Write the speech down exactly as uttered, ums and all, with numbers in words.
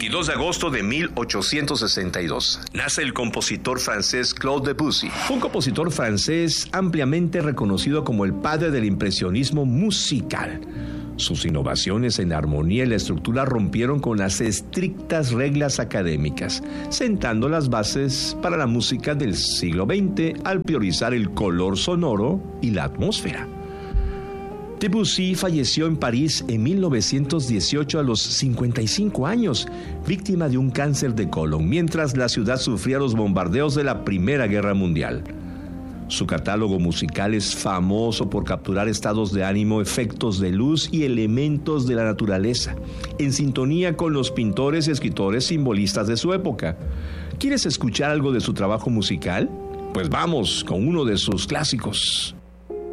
veintidós de agosto de mil ochocientos sesenta y dos, nace el compositor francés Claude Debussy, un compositor francés ampliamente reconocido como el padre del impresionismo musical. Sus innovaciones en la armonía y la estructura rompieron con las estrictas reglas académicas, sentando las bases para la música del siglo veinte al priorizar el color sonoro y la atmósfera. Debussy falleció en París en mil novecientos dieciocho a los cincuenta y cinco años, víctima de un cáncer de colon, mientras la ciudad sufría los bombardeos de la Primera Guerra Mundial. Su catálogo musical es famoso por capturar estados de ánimo, efectos de luz y elementos de la naturaleza, en sintonía con los pintores y escritores simbolistas de su época. ¿Quieres escuchar algo de su trabajo musical? Pues vamos con uno de sus clásicos.